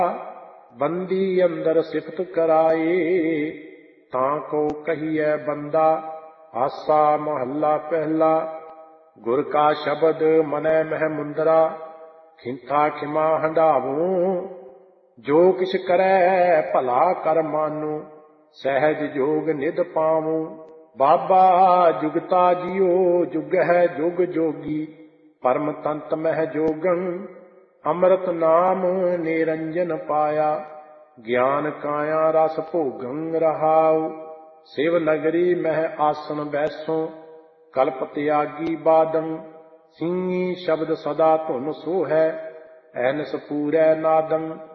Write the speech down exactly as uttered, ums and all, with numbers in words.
बंदी अंदर सिफत कराए, ताको कहिए बंदा आसा महला पहला। गुर का शब्द मनै मह मुंदरा, खिंथा खिमा हंडावूं। जो किछ करै भला कर मानू, सहज जोग निध पावूं। बाबा जुगता जियो जुग है जोग जोगी, परम तंत मह जोगन अमृत नाम निरंजन पाया। ज्ञान काया रस भोगं रहाऊ, शिव नगरी मह आसन बैसों। कल्प त्यागी बादं, सिंही शब्द सदा धुन सो है। ऐनस पूरै नादं